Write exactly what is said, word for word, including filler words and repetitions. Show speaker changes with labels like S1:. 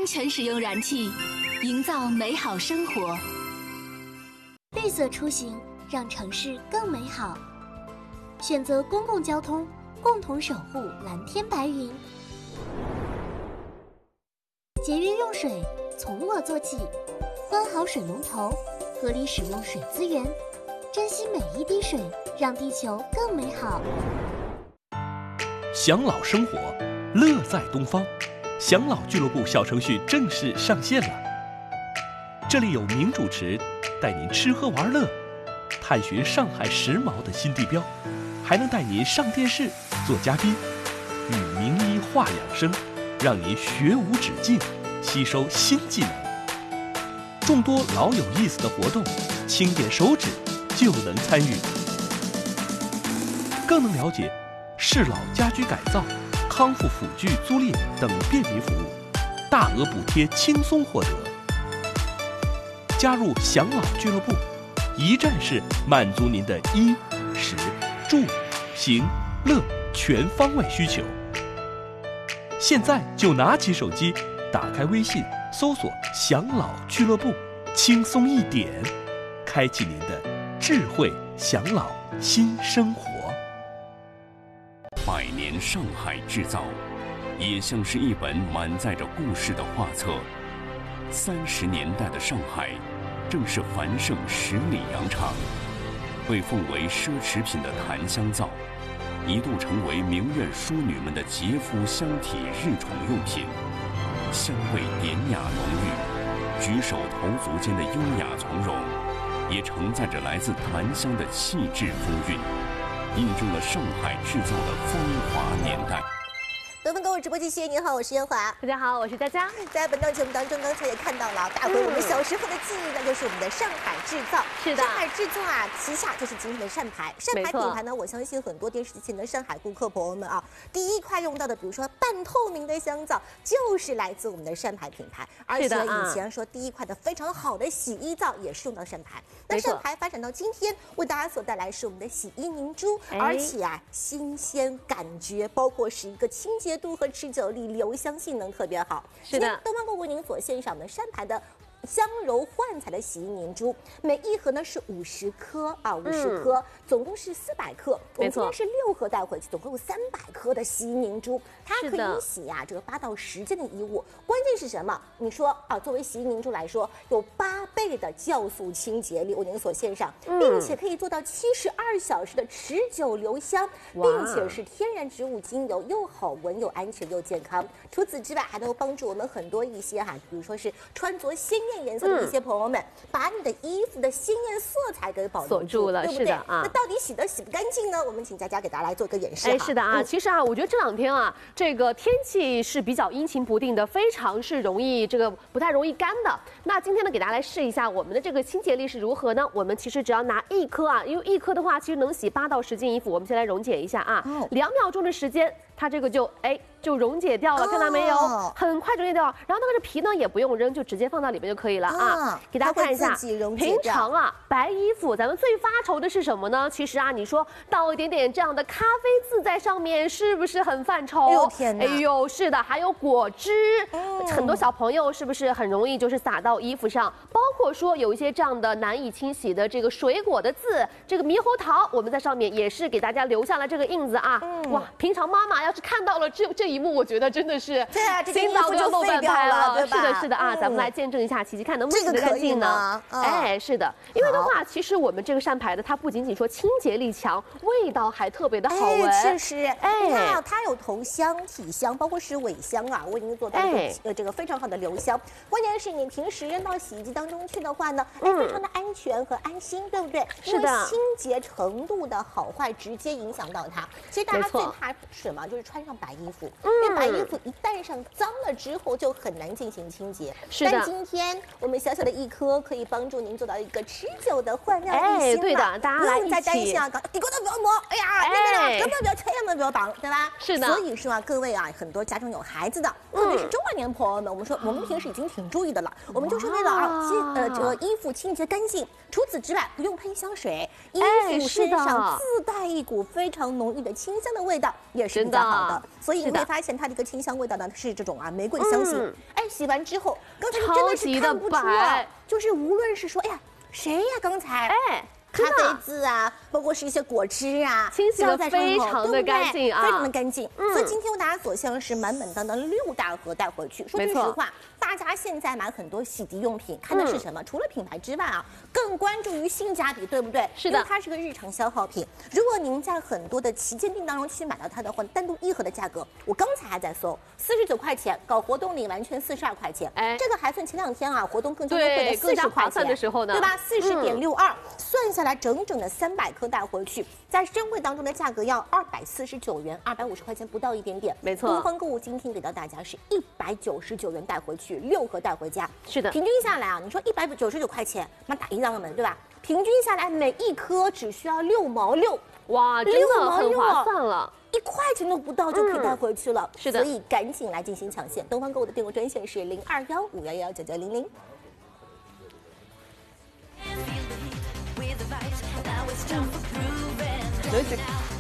S1: 安全使用燃气，营造美好生活。
S2: 绿色出行，让城市更美好。选择公共交通，共同守护蓝天白云。节约用水，从我做起。关好水龙头，合理使用水资源，珍惜每一滴水，让地球更美好。
S3: 享老生活，乐在东方。享老俱乐部小程序正式上线了。这里有名主持带您吃喝玩乐，探寻上海时髦的新地标，还能带您上电视做嘉宾，与名医话养生，让您学无止境，吸收新技能。众多老有意思的活动，轻点手指就能参与，更能了解适老家居改造、康复辅具租赁等便民服务，大额补贴轻松获得。加入享老俱乐部，一站式满足您的衣、食、住、行、乐全方位需求。现在就拿起手机，打开微信，搜索享老俱乐部，轻松一点，开启您的智慧享老新生活。
S4: 百年上海制造，也像是一本满载着故事的画册。三十年代的上海，正是繁盛十里洋场。被奉为奢侈品的檀香皂，一度成为名媛淑女们的洁肤香体日宠用品，香味典雅浓郁，举手投足间的优雅从容，也承载着来自檀香的气质风韵，印证了上海制造的风华年代。
S5: 德芬购物直播间，谢谢您好，我是燕华。
S6: 大家好，我是佳佳。
S5: 在本档节目当中，刚才也看到了，大回我们小时候的记忆，那就是我们的上海制造。
S6: 是的，
S5: 上海制造啊，旗下就是今天的善牌。善牌品牌呢，我相信很多电视机前的上海顾客朋友们啊，第一块用到的，比如说半透明的香皂，就是来自我们的善牌品牌。而且以前说第一块的非常好的洗衣皂也是用到善牌。那善牌发展到今天，为大家所带来是我们的洗衣凝珠，而且啊，新鲜感觉，包括是一个清洁度和持久力、留香性能特别好。
S6: 是的，
S5: 东方购物为您所献上的善牌的香柔焕彩的洗衣凝珠，每一盒呢是五十颗啊，五十颗，嗯、总共是四百克。我们今天是六盒带回去，总共有三百颗的洗衣凝珠，它可以洗呀、啊、这个八到十件的衣物。关键是什么？你说啊，作为洗衣凝珠来说，有八倍的酵素清洁力为您所献上，嗯、并且可以做到七十二小时的持久留香，并且是天然植物精油，又好闻又安全又健康。除此之外，还能帮助我们很多一些哈、啊，比如说是穿着鲜艳颜色的一些朋友们，嗯、把你的衣服的鲜艳色彩给保留
S6: 住了，
S5: 对不对？
S6: 是的啊。
S5: 那到底洗得洗不干净呢？我们请佳佳给大家来做个演示。
S6: 哎，是的啊，嗯、其实啊，我觉得这两天啊，这个天气是比较阴晴不定的，非常是容易这个不太容易干的。那今天呢，给大家来试一下我们的这个清洁力是如何呢？我们其实只要拿一颗啊，因为一颗的话，其实能洗八到十件衣服。我们先来溶解一下啊，哦、两秒钟的时间，它这个就哎。就溶解掉了，哦、看到没有？很快溶解掉。然后那个皮呢也不用扔，就直接放到里面就可以了啊。哦、给大家看一下，平常啊白衣服咱们最发愁的是什么呢？其实啊，你说倒一点点这样的咖啡渍在上面，是不是很犯愁？
S5: 哎呦天哪！
S6: 哎呦，是的，还有果汁，嗯、很多小朋友是不是很容易就是洒到衣服上？包括说有一些这样的难以清洗的这个水果的渍，这个猕猴桃，我们在上面也是给大家留下了这个印子啊。嗯、哇，平常妈妈要是看到了这这一。一幕我觉得真的是，
S5: 对啊，这
S6: 心脏就漏半拍了，
S5: 对吧？
S6: 是的，是的啊，嗯、咱们来见证一下，琪琪看能不能洗得干净呢？这个、哎，是的，因为的话，其实我们这个善牌的，它不仅仅说清洁力强，味道还特别的好闻。
S5: 哎、确实，哎，你看啊，它有头香、体香，包括是尾香啊，为您做到一个、呃这个非常好的留香。关键是你平时扔到洗衣机当中去的话呢，哎，非常的安全和安心，对不对？
S6: 是的，
S5: 清洁程度的好坏直接影响到它。其实大家最怕什么？就是穿上白衣服。因为白衣服一旦上脏了之后就很难进行清洁。
S6: 是的。
S5: 但今天我们小小的一颗可以帮助您做到一个持久的焕亮一新。
S6: 哎，对的，大家来一起。
S5: 不用再担心啊，底锅都不要磨，哎呀，那个根本不要拆，根本不要绑，对吧？
S6: 是的。
S5: 所以说啊，各位啊，很多家中有孩子的，特别是中老年朋友们，我们说我们平时已经挺注意的了，我们就是为了啊，呃这个衣服清洁干净。除此之外，不用喷香水，衣服身上自带一股非常浓郁的清香的味道，也是比较好的。所以因为发现它的一个清香味道呢是这种啊玫瑰香型。嗯、哎，洗完之后，刚才你真的是看不出啊，就是无论是说，哎呀，谁呀刚才？哎。咖啡渍啊，包括是一些果汁啊，
S6: 清洗的非常的干净啊，
S5: 非常的干净。嗯、所以今天为大家所向是满满当当六大盒带回去。说句实话，大家现在买很多洗涤用品，看的是什么？嗯、除了品牌之外啊，更关注于性价比，对不对？
S6: 是的，
S5: 因为它是个日常消耗品。如果您在很多的旗舰店当中去买到它的话，单独一盒的价格，我刚才还在搜，四十九块钱，搞活动领完全四十二块钱。哎，这个还算前两天啊活动更加优惠的四十块钱
S6: 的时候呢，
S5: 对吧？四十点六二，算下来整整的三百颗带回去，在深汇当中的价格要二百四十九元，二百五十块钱不到一点点。
S6: 没错，
S5: 东方购物今天给到大家是一百九十九元带回去，六盒带回家。
S6: 是的，
S5: 平均下来啊，你说一百九十九块钱，那打一张门对吧？平均下来每一颗只需要六毛六，
S6: 哇，真的很划算了，
S5: 一块钱都不到就可以带回去了。
S6: 嗯、是的，
S5: 所以赶紧来进行抢线。东方购物的电话专线是零二幺五幺幺九九零零。
S6: 有